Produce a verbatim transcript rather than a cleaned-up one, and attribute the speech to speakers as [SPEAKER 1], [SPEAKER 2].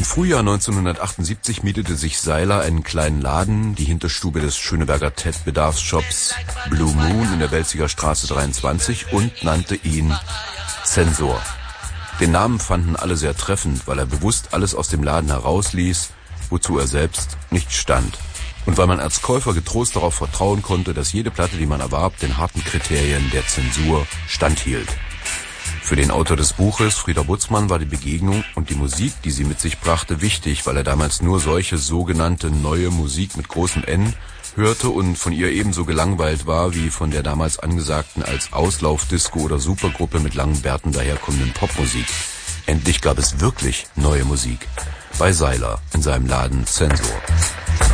[SPEAKER 1] Im Frühjahr neunzehnhundertachtundsiebzig mietete sich Seiler einen kleinen Laden, die Hinterstube des Schöneberger Ted-Bedarfsshops Blue Moon in der Belziger Straße dreiundzwanzig und nannte ihn Zensor. Den Namen fanden alle sehr treffend, weil er bewusst alles aus dem Laden herausließ, wozu er selbst nicht stand. Und weil man als Käufer getrost darauf vertrauen konnte, dass jede Platte, die man erwarb, den harten Kriterien der Zensur standhielt. Für den Autor des Buches, Frieder Butzmann, war die Begegnung und die Musik, die sie mit sich brachte, wichtig, weil er damals nur solche sogenannte neue Musik mit großem N hörte und von ihr ebenso gelangweilt war wie von der damals angesagten als Auslaufdisco oder Supergruppe mit langen Bärten daherkommenden Popmusik. Endlich gab es wirklich neue Musik bei Seiler in seinem Laden Zensor.